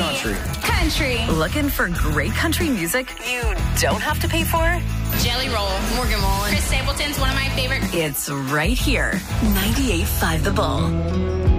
Country. Country. Looking for great country music you don't have to pay for? Jelly Roll. Morgan Wallen. Chris Stapleton's one of my favorite. It's right here. 98.5 The Bull.